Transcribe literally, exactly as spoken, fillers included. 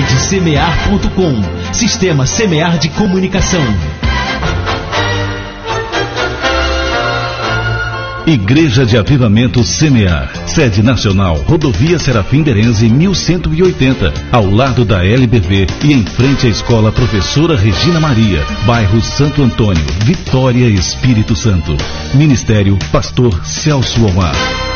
rede semear ponto com. Sistema Semear de Comunicação. Igreja de Avivamento Semear, sede nacional, Rodovia Serafim Berenze mil cento e oitenta, ao lado da L B V e em frente à Escola Professora Regina Maria, bairro Santo Antônio, Vitória, Espírito Santo. Ministério Pastor Celso Omar.